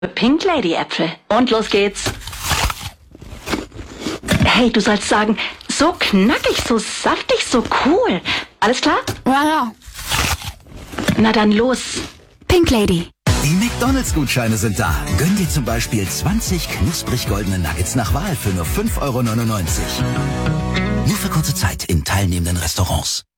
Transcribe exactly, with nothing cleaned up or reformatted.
Pink Lady Äpfel. Und los geht's. Hey, du sollst sagen, so knackig, so saftig, so cool. Alles klar? Ja, ja. Na dann los. Pink Lady. Die McDonalds-Gutscheine sind da. Gönn dir zum Beispiel zwanzig knusprig goldene Nuggets nach Wahl für nur fünf Euro neunundneunzig. Nur für kurze Zeit in teilnehmenden Restaurants.